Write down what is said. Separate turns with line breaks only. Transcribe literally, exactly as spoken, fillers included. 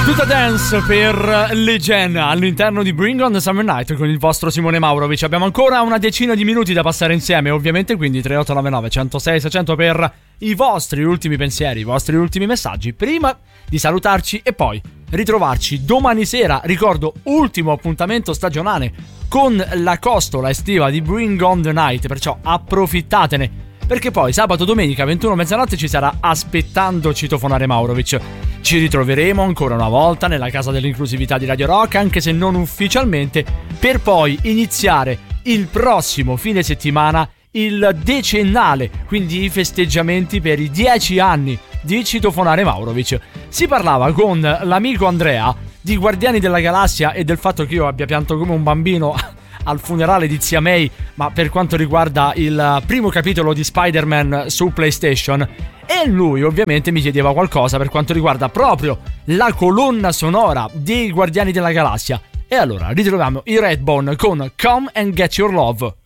Tutta dance per Legend all'interno di Bring on the Summer Night con il vostro Simone Maurovic. Abbiamo ancora una decina di minuti da passare insieme, ovviamente, quindi tre otto nove nove uno zero sei sei zero zero per i vostri ultimi pensieri, i vostri ultimi messaggi, prima di salutarci e poi ritrovarci domani sera. Ricordo, ultimo appuntamento stagionale con la costola estiva di Bring on the Night, perciò approfittatene, perché poi sabato, domenica, ventuno mezzanotte ci sarà Aspettando Citofonare Maurovic. Ci ritroveremo ancora una volta nella casa dell'inclusività di Radio Rock, anche se non ufficialmente, per poi iniziare il prossimo fine settimana il decennale, quindi i festeggiamenti per i dieci anni di Citofonare Maurovic. Si parlava con l'amico Andrea di Guardiani della Galassia e del fatto che io abbia pianto come un bambino al funerale di zia May, ma per quanto riguarda il primo capitolo di Spider-Man su PlayStation. E lui ovviamente mi chiedeva qualcosa per quanto riguarda proprio la colonna sonora dei Guardiani della Galassia. E allora ritroviamo i Redbone con Come and Get Your Love.